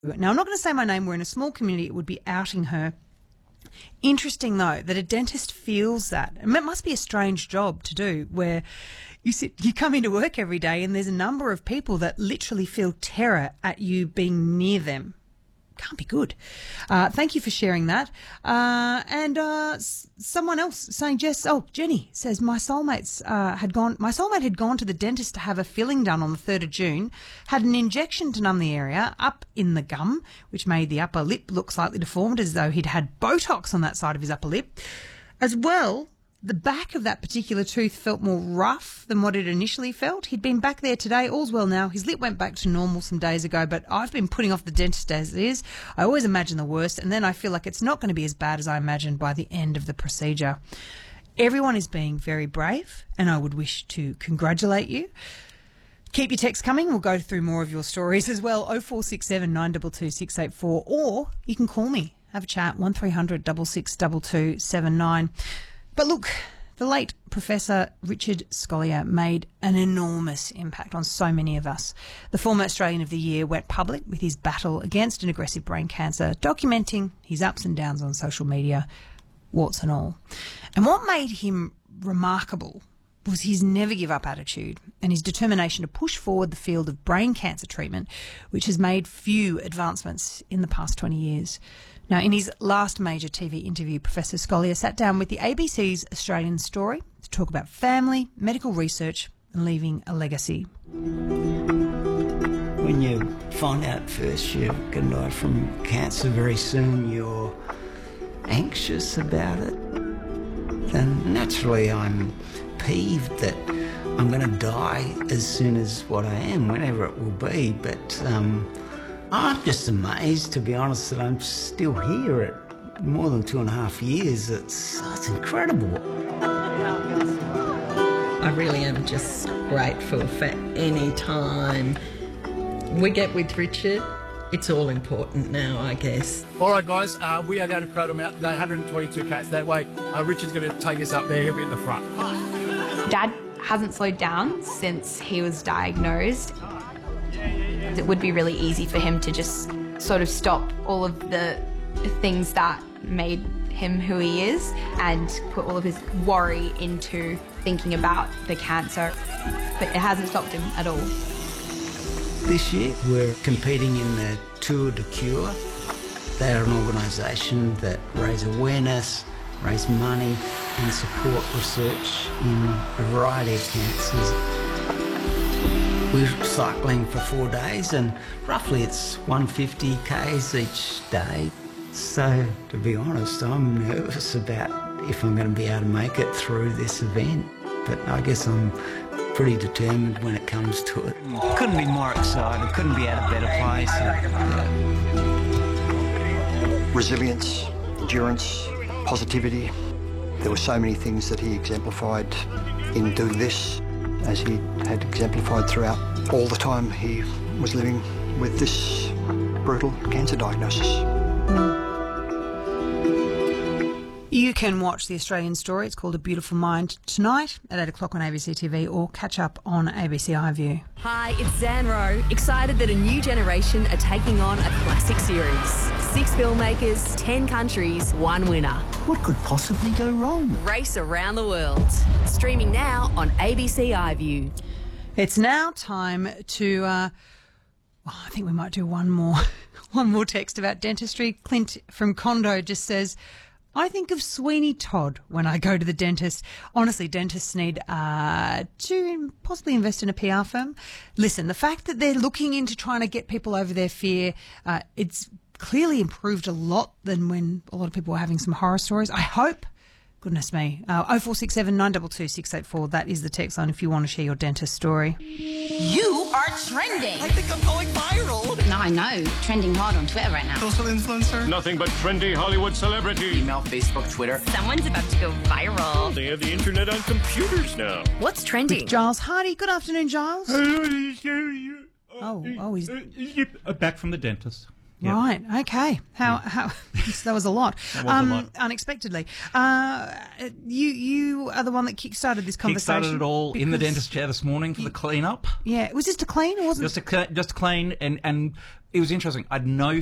Now, I'm not going to say my name. We're in a small community. It would be outing her. Interesting, though, that a dentist feels that. And it must be a strange job to do where you come into work every day and there's a number of people that literally feel terror at you being near them. Can't be good. Thank you for sharing that. Someone else saying, Jenny says my soulmate had gone to the dentist to have a filling done on the 3rd of June, had an injection to numb the area up in the gum, which made the upper lip look slightly deformed as though he'd had Botox on that side of his upper lip. As well, the back of that particular tooth felt more rough than what it initially felt. He'd been back there today. All's well now. His lip went back to normal some days ago, but I've been putting off the dentist as it is. I always imagine the worst, and then I feel like it's not going to be as bad as I imagined by the end of the procedure. Everyone is being very brave, and I would wish to congratulate you. Keep your texts coming. We'll go through more of your stories as well. 0467 922 684, or you can call me. Have a chat, 1300 6622 79. But look, the late Professor Richard Scolyer made an enormous impact on so many of us. The former Australian of the Year went public with his battle against an aggressive brain cancer, documenting his ups and downs on social media, warts and all. And what made him remarkable was his never-give-up attitude and his determination to push forward the field of brain cancer treatment, which has made few advancements in the past 20 years. Now, in his last major TV interview, Professor Scolyer sat down with the ABC's Australian Story to talk about family, medical research and leaving a legacy. When you find out first you're going to die from cancer very soon, you're anxious about it. And naturally I'm peeved that I'm going to die as soon as what I am, whenever it will be, but I'm just amazed, to be honest, that I'm still here at more than 2.5 years. It's incredible. I really am just grateful for any time we get with Richard. It's all important now, I guess. All right, guys, we are going to Cradle Mountain today, 122 cats that way. Richard's going to take us up there. He'll be at the front. Dad hasn't slowed down since he was diagnosed. It would be really easy for him to just sort of stop all of the things that made him who he is and put all of his worry into thinking about the cancer. But it hasn't stopped him at all. This year we're competing in the Tour de Cure. They're an organisation that raise awareness, raise money and support research in a variety of cancers. We're cycling for 4 days and roughly it's 150 k's each day. So, to be honest, I'm nervous about if I'm going to be able to make it through this event. But I guess I'm pretty determined when it comes to it. Couldn't be more excited, couldn't be at a better place. Resilience, endurance, positivity. There were so many things that he exemplified in doing this, as he had exemplified throughout all the time he was living with this brutal cancer diagnosis. You can watch the Australian Story. It's called A Beautiful Mind tonight at 8 o'clock on ABC TV, or catch up on ABC iView. Hi, it's Zan Rowe. Excited that a new generation are taking on a classic series. 6 filmmakers, 10 countries, 1 winner. What could possibly go wrong? Race around the world. Streaming now on ABC iView. It's now time to, I think we might do one more text about dentistry. Clint from Condo just says, I think of Sweeney Todd when I go to the dentist. Honestly, dentists need to possibly invest in a PR firm. Listen, the fact that they're looking into trying to get people over their fear, it's clearly improved a lot than when a lot of people were having some horror stories. I hope. Goodness me. 0467 922 684. That is the text line if you want to share your dentist story. You are trending. I think I'm going viral. No, I know. Trending hard on Twitter right now. Social influencer. Nothing but trendy Hollywood celebrity. Email, Facebook, Twitter. Someone's about to go viral. They have the internet on computers now. What's trending? With Giles Hardy. Good afternoon, Giles. He's back from the dentist. Yeah. Right. Okay. How that was a lot. That was a lot. Unexpectedly. You are the one that kickstarted this conversation. Kickstarted it all in the dentist chair this morning for the clean up. Yeah. Was this to clean or wasn't it? Just to clean, and it was interesting. I'd no